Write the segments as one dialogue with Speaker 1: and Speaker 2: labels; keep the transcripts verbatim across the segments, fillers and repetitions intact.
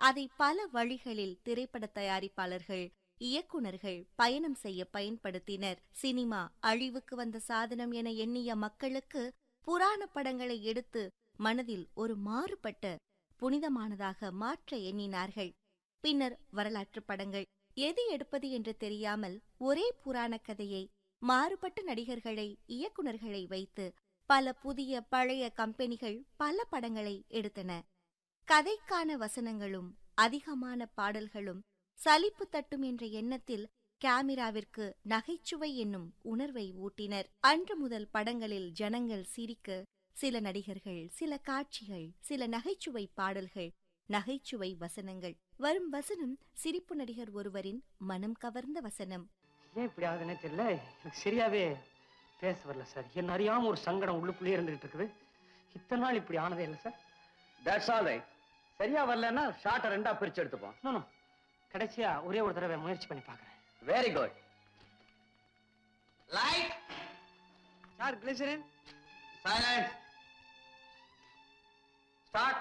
Speaker 1: அதை பல வழிகளில் திரைப்பட தயாரிப்பாளர்கள், இயக்குநர்கள் பயணம் செய்ய பயன்படுத்தினர். சினிமா அழிவுக்கு வந்த சாதனம் என எண்ணிய மக்களுக்கு புராண படங்களை எடுத்து மனதில் ஒரு மாறுபட்ட புனிதமானதாக மாற்ற எண்ணினார்கள். பின்னர் வரலாற்று படங்கள். எது எடுப்பது என்று தெரியாமல் ஒரே புராண கதையை மாறுபட்ட நடிகர்களை, இயக்குநர்களை வைத்து பல புதிய பழைய கம்பெனிகள் பல படங்களை எடுத்தன. கதைக்கான வசனங்களும் அதிகமான பாடல்களும் சலிப்பு தட்டும் என்ற எண்ணத்தில் கேமராவிற்கு நகைச்சுவை என்னும் உணர்வை ஊட்டினர். அன்று முதல் படங்களில் ஜனங்கள் சிரிக்க சில நடிகர்கள், சில காட்சிகள், சில நகைச்சுவை பாடல்கள், நகைச்சுவை வசனங்கள். வரும் வசனம் சிரிப்பு நடிகர் ஒருவரின் மனம் கவர்ந்த வசனம்.
Speaker 2: ஏன் இப்படி ஆகுதுன்னே தெரியல, எனக்கு சரியாவே பேச வரல சார். என்ன அறியாம ஒரு சங்கடம் உள்ளுக்குள்ளே இருந்துகிட்டு இருக்குது. இத்தனை நாள் இப்படி ஆனதே இல்லை சார்.
Speaker 3: That's all right. சரியா வரலன்னா ஷார்ட்டை ரெண்டா பிரிச்சு எடுத்துப்போம்.
Speaker 2: நோ நோ, கடைசியா ஒரே ஒரு தடவை முயற்சி பண்ணி பார்க்கறேன்.
Speaker 3: Very good. Light.
Speaker 2: Sir glycerin.
Speaker 3: Silence. Start.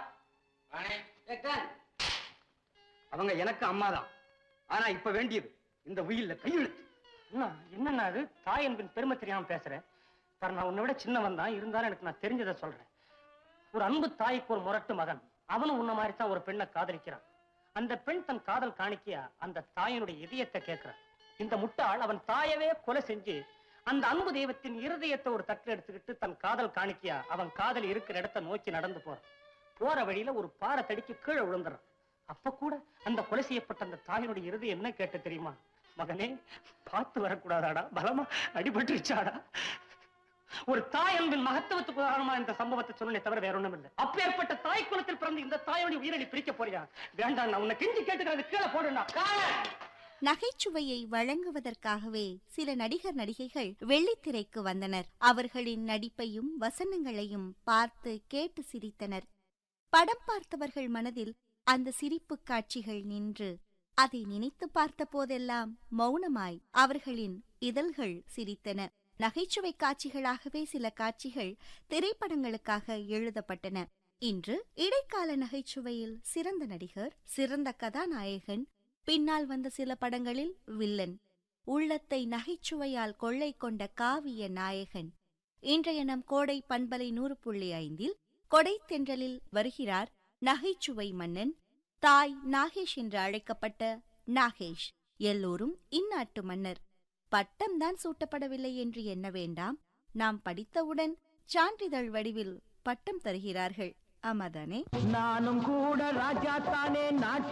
Speaker 2: அவங்க எனக்கு அம்மா தான். ஆனா இப்ப வேண்டியது இந்த உயில்ல கையெழுத்து. என்னன்னா அது தாய் என்பின் பெருமை தெரியாம பேசுறேன். நான் உன்னை விட சின்னவன் தான், இருந்தாலும் எனக்கு நான் தெரிஞ்சதை சொல்றேன். ஒரு அன்பு தாய்க்கு ஒரு முரட்டு மகன், அவனும் உன்ன மாதிரி தான் ஒரு பெண்ணை காதலிக்கிறான். அந்த பெண் தன் காதல் காணிக்கையா அந்த தாயினுடைய இதயத்தை கேட்கிறான். இந்த முட்டாள் அவன் தாயவே கொலை செஞ்சு அந்த அன்பு தெய்வத்தின் இருதயத்தை ஒரு தட்டில் எடுத்துக்கிட்டு தன் காதல் காணிக்கையா அவன் காதல் இருக்கிற இடத்தை நோக்கி நடந்து போறான். போற வழியில ஒரு பாறை தடிக்கு கீழே விழுந்துறான். அப்ப கூட அந்த கொலை செய்யப்பட்ட அந்த தாயினுடைய இருதயம் என்ன கேட்ட தெரியுமா? மகனே, பார்த்து வரக்கூடாதாடா, பலமா அடிபட்டுருச்சாடா. ஒரு தாய் அன்பின் மகத்துவத்துக்கு உதாரணமா இந்த சம்பவத்தை சொன்னே தவிர வேற ஒண்ணும் இல்லை. அப்பேற்பட்ட தாய் குலத்தில் பிறந்து இந்த தாயோட உயிரை பிரிக்க போறியா? வேண்டாம், நான் உன்னை கிஞ்சி கேட்டுக்கிறது, கீழே போடுனா.
Speaker 1: நகைச்சுவையை வழங்குவதற்காகவே சில நடிகர் நடிகைகள் வெள்ளித்திரைக்கு வந்தனர். அவர்களின் நடிப்பையும் வசனங்களையும் பார்த்து கேட்டு சிரித்தனர். படம் பார்த்தவர்கள் மனதில் அந்த சிரிப்பு காட்சிகள் நின்று அதை நினைத்து பார்த்த போதெல்லாம் மௌனமாய் அவர்களின் இதழ்கள் சிரித்தன. நகைச்சுவை காட்சிகளாகவே சில காட்சிகள் திரைப்படங்களுக்காக எழுதப்பட்டன. இன்று இடைக்கால நகைச்சுவையில் சிறந்த நடிகர், சிறந்த கதாநாயகன், பின்னால் வந்த சில படங்களில் வில்லன், உள்ளத்தை நகைச்சுவையால் கொள்ளை கொண்ட காவிய நாயகன். இன்றைய நம் கோடை பண்பலை நூறு புள்ளி ஐந்தில் கொடை தென்றலில் வருகிறார் நகைச்சுவை மன்னன், தாய் நாகேஷ் என்று அழைக்கப்பட்ட நாகேஷ். எல்லோரும் இந்நாட்டு மன்னர். பட்டம்தான் சூட்டப்படவில்லை என்று எண்ண வேண்டாம். நாம் படித்தவுடன் சான்றிதழ் வடிவில் பட்டம் தருகிறார்கள். ஆமாதானே?
Speaker 4: நானும் கூட ராஜா தானே, நாட்டு